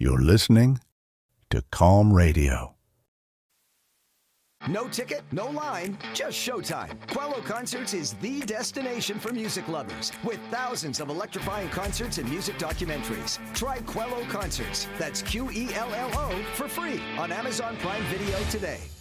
You're listening to Calm Radio. No ticket, no line, just showtime. Quello Concerts is the destination for music lovers with thousands of electrifying concerts and music documentaries. Try Quello Concerts, that's Quello, for free on Amazon Prime Video today.